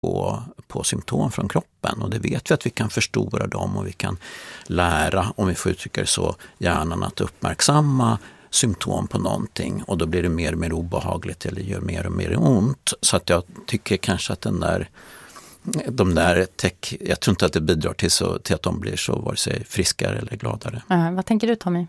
på symptom från kroppen, och det vet vi att vi kan förstora dem, och vi kan lära, om vi får uttrycka det så, hjärnan att uppmärksamma symptom på någonting, och då blir det mer och mer obehagligt eller gör mer och mer ont. Så att jag tycker kanske att jag tror inte att det bidrar till att de blir så vare sig friskare eller gladare. Vad tänker du, Tommy?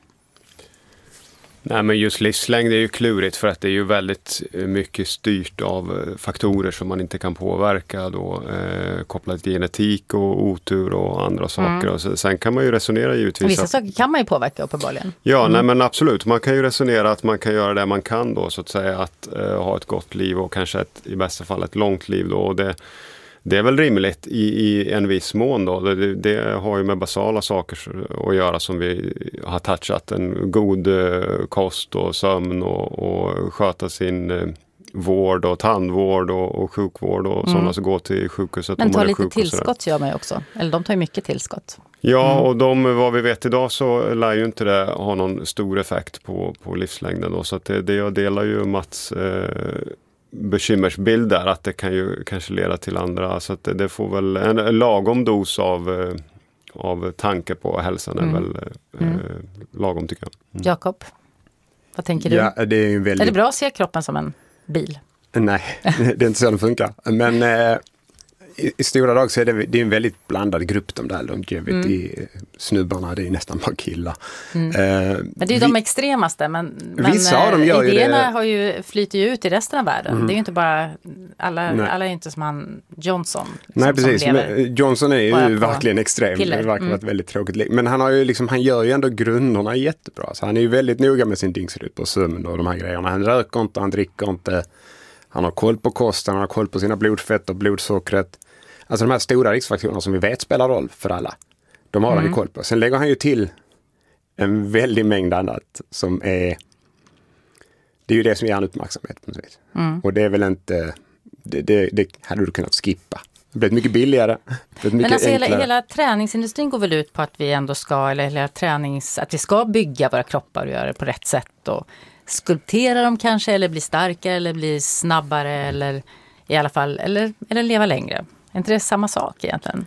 Nej, men just livslängd är ju klurigt, för att det är ju väldigt mycket styrt av faktorer som man inte kan påverka då, kopplat till genetik och otur och andra saker. Och sen kan man ju resonera givetvis. Vissa saker kan man ju påverka uppenbarligen. Ja, nej, men absolut. Man kan ju resonera att man kan göra det man kan då, så att säga, att ha ett gott liv och kanske i bästa fall ett långt liv då, och det är väl rimligt i en viss mån då. Det har ju med basala saker att göra som vi har touchat. En god kost och sömn och sköta sin vård och tandvård och sjukvård och sådana som går till sjukhuset. Men ta lite tillskott gör man ju också. Eller de tar ju mycket tillskott. Ja, och vad vi vet idag så lär ju inte det ha någon stor effekt på livslängden då. Så att jag delar ju Mats bekymmersbild där, att det kan ju kanske leda till andra, så att det får väl en lagom dos av tanke på hälsan är väl lagom, tycker jag. Jakob, vad tänker du? Ja, det är ju väldigt... Är det bra att se kroppen som en bil? Nej, det är inte så det funkar. Men i stora drag så är det är en väldigt blandad grupp, de där longevity-snubbarna, det är nästan bara killar. Men det är ju de extremaste, men vissa av dem gör idéerna flyter ju ut i resten av världen. Det är ju inte bara, alla är inte som han Johnson. Liksom, nej, precis. Men Johnson är ju verkligen extrem. Det verkar vara ett väldigt tråkigt liv. Men han gör ju ändå grunderna jättebra. Så han är ju väldigt noga med sin dygnsrytm och sömn och de här grejerna. Han röker inte, han dricker inte. Han har koll på kosten, han har koll på sina blodfett och blodsockret. Alltså de här stora riskfaktorerna som vi vet spelar roll för alla. De har han ju koll på. Sen lägger han ju till en väldig mängd annat som är... Det är ju det som ger han uppmärksamhet på något vis. Och det är väl inte... Det hade du kunnat skippa. Det blir mycket billigare. Men alltså hela träningsindustrin går väl ut på att vi ändå ska... Eller att vi ska bygga våra kroppar och göra det på rätt sätt. Och skulptera dem kanske, eller bli starkare, eller bli snabbare, eller i alla fall... Eller leva längre. Är inte det samma sak egentligen?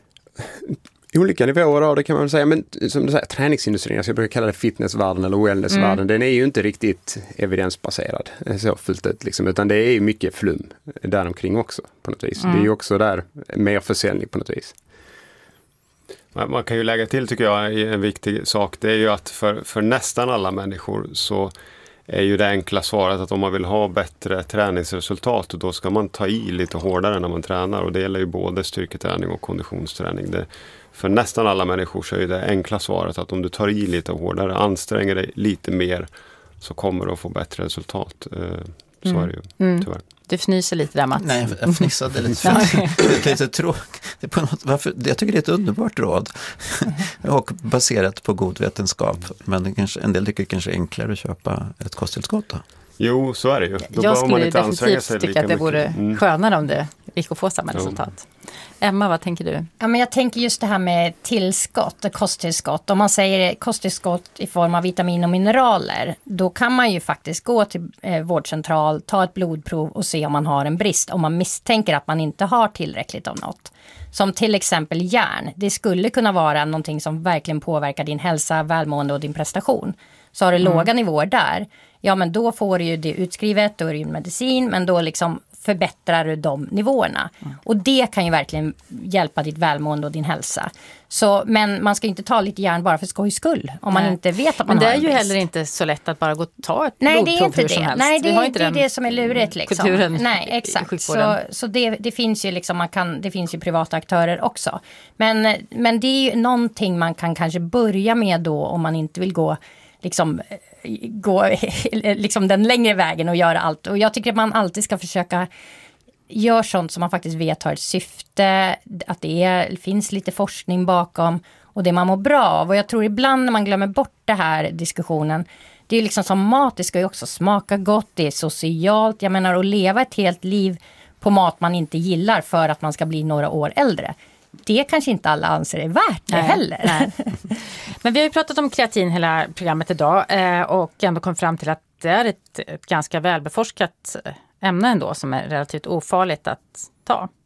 Olika nivåer av det kan man väl säga. Men som du säger, träningsindustrin, alltså jag brukar kalla det fitnessvärlden eller wellnessvärlden, den är ju inte riktigt evidensbaserad så fullt ut liksom, utan det är ju mycket flum där omkring också på något vis. Det är ju också där mer försäljning på något vis. Man kan ju lägga till, tycker jag, en viktig sak. Det är ju att för nästan alla människor så är ju det enkla svaret att om man vill ha bättre träningsresultat, då ska man ta i lite hårdare när man tränar, och det gäller ju både styrketräning och konditionsträning. För nästan alla människor så är det enkla svaret att om du tar i lite hårdare, anstränger dig lite mer, så kommer du att få bättre resultat. Så är det ju, tyvärr. Du fnyser lite där, Mats. Nej, jag fnissade lite. Det är lite tråkigt. Jag tycker det är ett underbart råd. Och baserat på god vetenskap. Men en del tycker kanske är enklare att köpa ett kosttillskott då. Jo, så är det ju. Jag skulle definitivt tycka att det vore skönare om det gick att få samma resultat. Emma, vad tänker du? Ja, men jag tänker just det här med tillskott, kosttillskott. Om man säger kosttillskott i form av vitamin och mineraler, då kan man ju faktiskt gå till vårdcentral, ta ett blodprov och se om man har en brist. Om man misstänker att man inte har tillräckligt av något. Som till exempel järn. Det skulle kunna vara någonting som verkligen påverkar din hälsa, välmående och din prestation. Så har du låga nivåer där, ja men då får du ju det utskrivet, då är det ju medicin, men då liksom förbättrar du de nivåerna. Och det kan ju verkligen hjälpa ditt välmående och din hälsa. Så, men man ska inte ta lite järn bara för skojs skull, om man inte vet att man har. Men det är ju heller inte så lätt att bara gå och ta ett blodprov. Nej, det är inte det. Nej, det är inte det som är lurigt liksom. Kulturen. Nej, exakt. Så det finns ju liksom, det finns ju privata aktörer också. Men det är ju någonting man kan kanske börja med då, om man inte vill gå liksom den längre vägen och göra allt. Och jag tycker att man alltid ska försöka göra sånt som man faktiskt vet har ett syfte, att det finns lite forskning bakom och det man mår bra av. Och jag tror ibland när man glömmer bort det här diskussionen, det är liksom som mat, det ska ju också smaka gott, det är socialt. Jag menar, att leva ett helt liv på mat man inte gillar för att man ska bli några år äldre, det kanske inte alla anser är värt det heller. Nej. Men vi har ju pratat om kreatin hela programmet idag och ändå kom fram till att det är ett ganska välbeforskat ämne ändå som är relativt ofarligt att ta.